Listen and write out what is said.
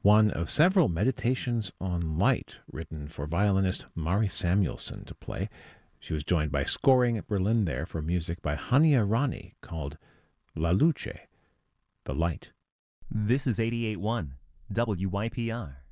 one of several meditations on light written for violinist Mari Samuelson to play. She was joined by scoring at Berlin there for music by Hania Rani called La Luce, the light. This is 88.1 WYPR.